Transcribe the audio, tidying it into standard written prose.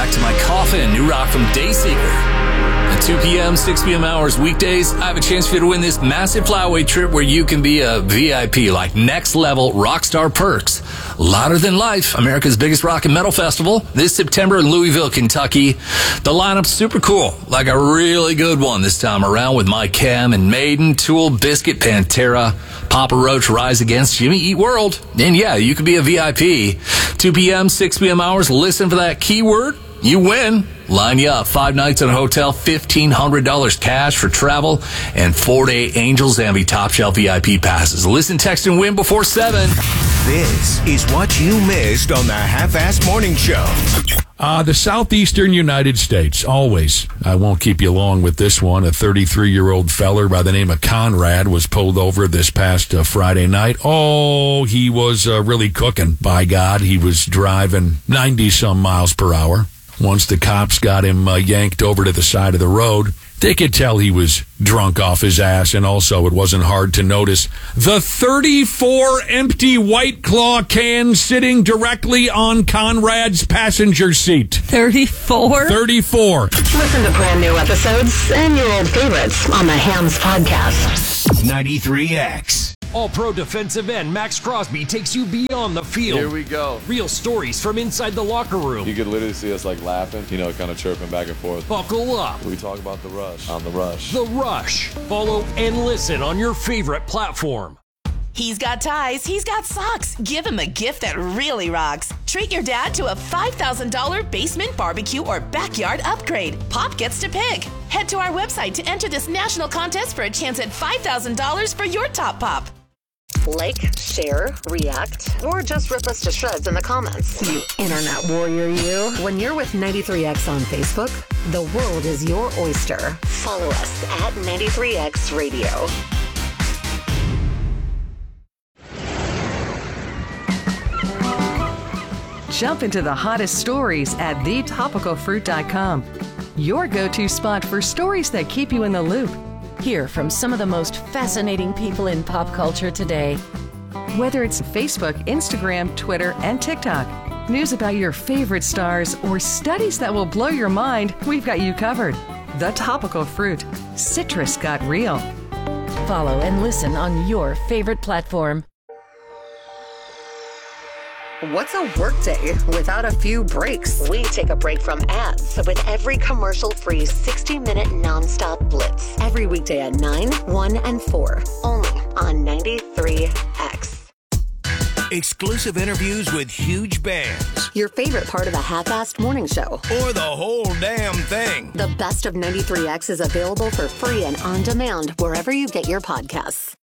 back to my coffin. New rock from Dayseeker. At 2 p.m., 6 p.m. hours weekdays, I have a chance for you to win this massive flyaway trip where you can be a VIP, like next level rockstar perks. Louder Than Life, America's biggest rock and metal festival, this September in Louisville, Kentucky. The lineup's super cool, like a really good one this time around with Mike Cam and Maiden, Tool, Biscuit, Pantera, Papa Roach, Rise Against, Jimmy Eat World. And yeah, you could be a VIP. 2 p.m., 6 p.m. hours, listen for that keyword. You win. Line you up. 5 nights in a hotel, $1,500 cash for travel, and 4-day Angels Envy Top Shelf VIP passes. Listen, text, and win before 7. This is what you missed on the Half-Assed Morning Show. The southeastern United States, always. I won't keep you long with this one. A 33-year-old feller by the name of Conrad was pulled over this past Friday night. Oh, he was really cooking. By God, he was driving 90-some miles per hour. Once the cops got him yanked over to the side of the road, they could tell he was drunk off his ass, and also it wasn't hard to notice the 34 empty White Claw cans sitting directly on Conrad's passenger seat. 34? 34. Listen to brand new episodes and your old favorites on the Hams Podcast. 93X. All-Pro defensive end Max Crosby takes you beyond the field. Here we go. Real stories from inside the locker room. You could literally see us like laughing, kind of chirping back and forth. Buckle up. We talk about The Rush on The Rush. The Rush. Follow and listen on your favorite platform. He's got ties, he's got socks. Give him a gift that really rocks. Treat your dad to a $5,000 basement barbecue or backyard upgrade. Pop gets to pick. Head to our website to enter this national contest for a chance at $5,000 for your top pop. Like, share, react, or just rip us to shreds in the comments. You internet warrior, you. When you're with 93X on Facebook, the world is your oyster. Follow us at 93X Radio. Jump into the hottest stories at thetopicalfruit.com. Your go-to spot for stories that keep you in the loop. Hear from some of the most fascinating people in pop culture today. Whether it's Facebook, Instagram, Twitter, and TikTok, news about your favorite stars, or studies that will blow your mind, we've got you covered. The Topical Fruit. Citrus got real. Follow and listen on your favorite platform. What's a workday without a few breaks? We take a break from ads with every commercial-free 60-minute nonstop blitz. Every weekday at 9, 1, and 4. Only on 93X. Exclusive interviews with huge bands. Your favorite part of the Half-Assed Morning Show. Or the whole damn thing. The best of 93X is available for free and on demand wherever you get your podcasts.